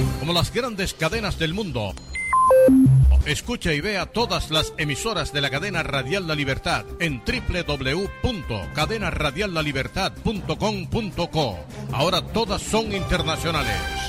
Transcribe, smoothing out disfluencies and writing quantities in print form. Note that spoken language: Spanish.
como las grandes cadenas del mundo. Escucha y vea todas las emisoras de la cadena Radial La Libertad en www.cadenaradiallalibertad.com.co. Ahora todas son internacionales.